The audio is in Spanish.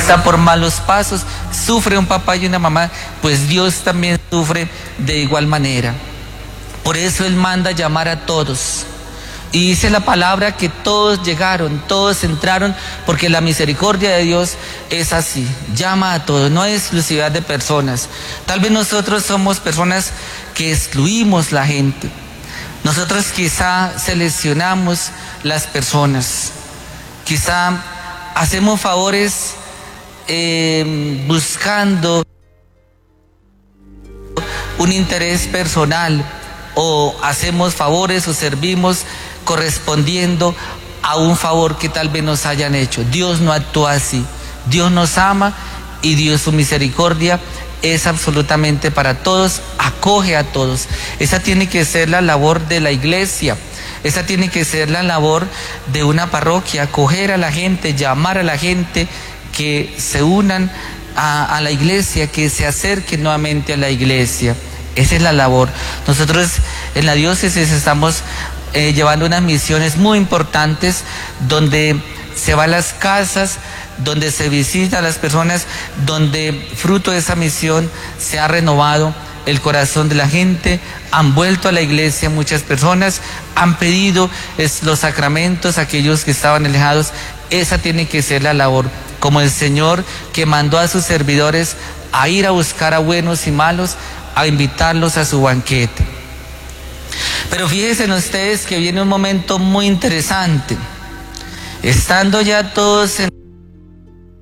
está por malos pasos, sufre un papá y una mamá, pues Dios también sufre de igual manera. Por eso Él manda llamar a todos. Y dice la palabra que todos llegaron, todos entraron, porque la misericordia de Dios es así, llama a todos, no hay exclusividad de personas. Tal vez nosotros somos personas que excluimos la gente. Nosotros quizá seleccionamos las personas, quizá hacemos favores buscando un interés personal, o hacemos favores o servimos correspondiendo a un favor que tal vez nos hayan hecho. Dios no actúa así. Dios nos ama y Dios, su misericordia es absolutamente para todos, acoge a todos. Esa tiene que ser la labor de la iglesia. Esa tiene que ser la labor de una parroquia, acoger a la gente, llamar a la gente que se unan a la iglesia, que se acerquen nuevamente a la iglesia. Esa es la labor. Nosotros en la diócesis estamos llevando unas misiones muy importantes donde se va a las casas, donde se visita a las personas, donde fruto de esa misión se ha renovado el corazón de la gente, han vuelto a la iglesia muchas personas, han pedido los sacramentos a aquellos que estaban alejados. Esa tiene que ser la labor, como el Señor que mandó a sus servidores a ir a buscar a buenos y malos, a invitarlos a su banquete. Pero fíjense ustedes que viene un momento muy interesante. Estando ya todos en